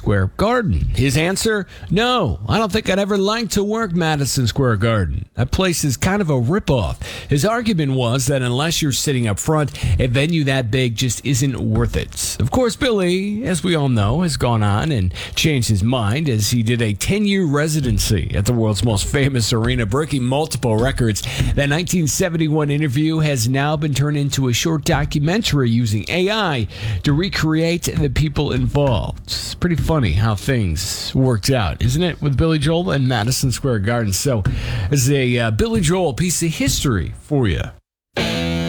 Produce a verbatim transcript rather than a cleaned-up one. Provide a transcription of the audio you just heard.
Square Garden. His answer, no, I don't think I'd ever like to work Madison Square Garden. That place is kind of a ripoff. His argument was that unless you're sitting up front, a venue that big just isn't worth it. Of course, Billy, as we all know, has gone on and changed his mind as he did a ten-year residency at the world's most famous arena, breaking multiple records. That nineteen seventy-one interview has now been turned into a short documentary using A I to recreate the people involved. It's pretty funny how things worked out, isn't it, with Billy Joel and Madison Square Garden? So, as a uh, Billy Joel piece of history for you